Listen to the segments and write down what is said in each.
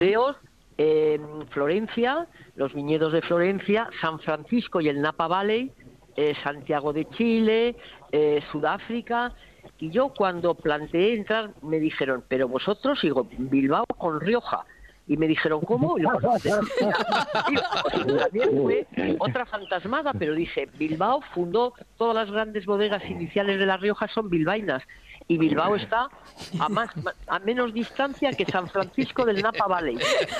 Burdeos, Florencia, los viñedos de Florencia, San Francisco y el Napa Valley, Santiago de Chile, Sudáfrica. Y yo cuando planteé entrar me dijeron, pero vosotros, digo, Bilbao con Rioja. Y me dijeron, ¿cómo? Y yo, también fue otra fantasmada, pero dije, Bilbao fundó todas las grandes bodegas iniciales de La Rioja, son bilbaínas. Y Bilbao está a menos distancia que San Francisco del Napa Valley.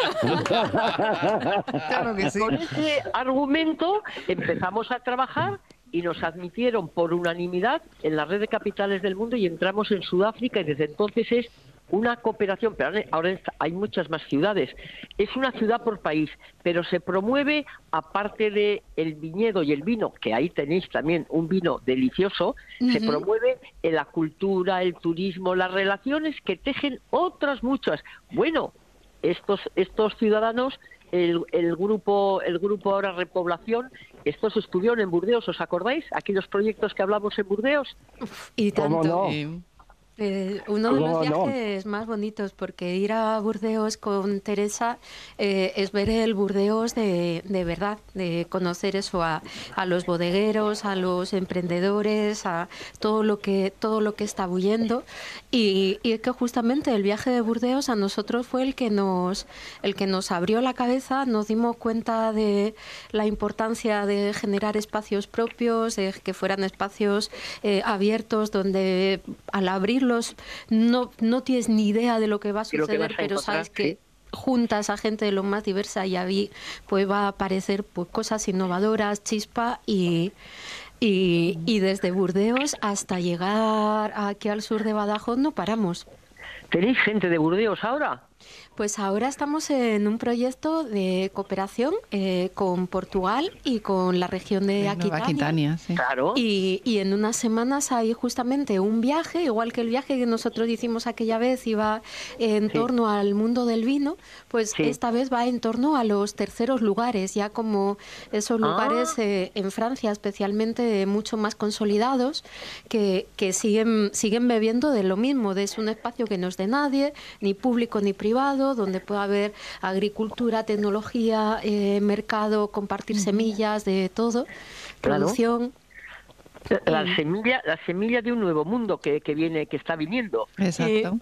Claro que sí. Con ese argumento empezamos a trabajar y nos admitieron por unanimidad en la red de capitales del mundo y entramos en Sudáfrica, y desde entonces es una cooperación, pero ahora hay muchas más ciudades. Es una ciudad por país, pero se promueve, aparte de el viñedo y el vino, que ahí tenéis también un vino delicioso, se promueve en la cultura, el turismo, las relaciones que tejen otras muchas. Bueno, estos ciudadanos, el grupo ahora Repoblación, estos estuvieron en Burdeos, ¿os acordáis? Aquellos proyectos que hablamos en Burdeos. Y tanto. ¿Cómo no? Uno de los viajes más bonitos, porque ir a Burdeos con Teresa es ver el Burdeos de verdad, de conocer eso a los bodegueros, a los emprendedores, a todo lo que está bullendo, y que justamente el viaje de Burdeos a nosotros fue el que nos abrió la cabeza. Nos dimos cuenta de la importancia de generar espacios propios, de que fueran espacios abiertos, donde al abrirlos no tienes ni idea de lo que va a suceder, pero sabes que juntas a gente de lo más diversa y ahí pues va a aparecer pues cosas innovadoras, chispa, y desde Burdeos hasta llegar aquí al sur de Badajoz no paramos. ¿Tenéis gente de Burdeos ahora? Pues ahora estamos en un proyecto de cooperación con Portugal y con la región de Aquitania. Sí. Claro. Y en unas semanas hay justamente un viaje, igual que el viaje que nosotros hicimos aquella vez iba en torno al mundo del vino, pues esta vez va en torno a los terceros lugares, ya como esos lugares en Francia especialmente mucho más consolidados, que siguen bebiendo de lo mismo, de es un espacio que no es de nadie, ni público ni privado, donde puede haber agricultura, tecnología, mercado, compartir semillas, de todo, producción. La semilla de un nuevo mundo que viene, que está viniendo. Exacto.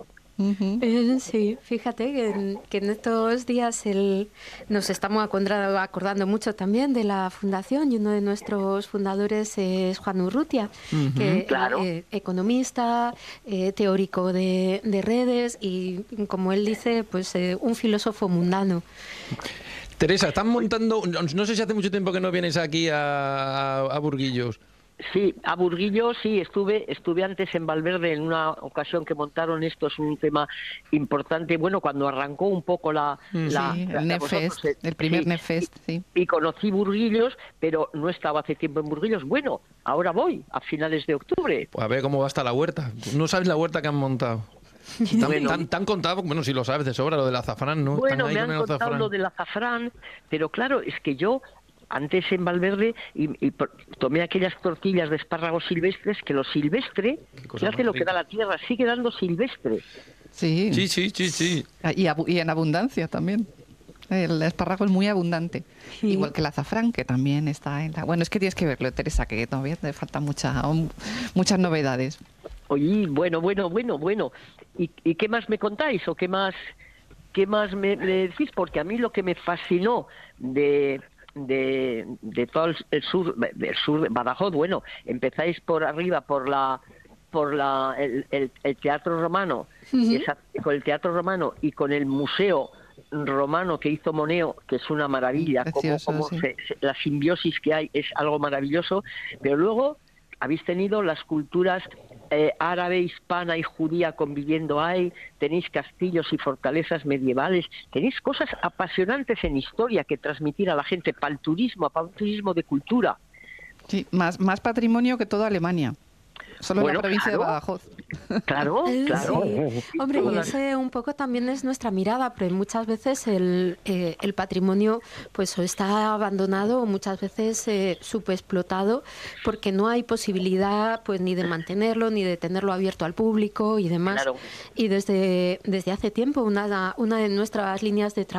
Sí, fíjate que en estos días nos estamos acordando mucho también de la fundación, y uno de nuestros fundadores es Juan Urrutia, que es economista, teórico de redes y, como él dice, pues un filósofo mundano. Teresa, están montando, no sé si hace mucho tiempo que no vienes aquí a Burguillos. Sí, a Burguillos sí, estuve antes en Valverde en una ocasión que montaron. Esto es un tema importante. Bueno, cuando arrancó un poco el NEFest, el primer NEFest, sí. Y conocí Burguillos, pero no estaba hace tiempo en Burguillos. Bueno, ahora voy, a finales de octubre. Pues a ver cómo va hasta la huerta. No sabes la huerta que han montado. ¿Te han contado? Bueno, si lo sabes de sobra, lo del azafrán, ¿no? Bueno, me han contado lo del azafrán, pero claro, es que yo antes en Valverde y tomé aquellas tortillas de espárragos silvestres, que lo silvestre, fíjate lo que da la tierra, sigue dando silvestre. Sí. Sí. Y en abundancia también. El espárrago es muy abundante. Sí. Igual que el azafrán, que también está en la... Bueno, es que tienes que verlo, Teresa, que todavía te faltan muchas novedades. Oye, bueno. ¿Y qué más me contáis? ¿O qué más me decís? Porque a mí lo que me fascinó de todo el sur de Badajoz, bueno, empezáis por arriba por el Teatro Romano, con el Teatro Romano y con el Museo Romano que hizo Moneo, que es una maravilla. Precioso, la simbiosis que hay es algo maravilloso, pero luego habéis tenido las culturas árabe, hispana y judía conviviendo ahí, tenéis castillos y fortalezas medievales, tenéis cosas apasionantes en historia que transmitir a la gente para un turismo de cultura. Sí, más patrimonio que toda Alemania. Solo en la provincia de Badajoz. Claro, claro. Sí. Hombre, y ese un poco también es nuestra mirada, pero muchas veces el patrimonio pues o está abandonado o muchas veces subexplotado porque no hay posibilidad pues ni de mantenerlo ni de tenerlo abierto al público y demás. Claro. Y desde hace tiempo una de nuestras líneas de trabajo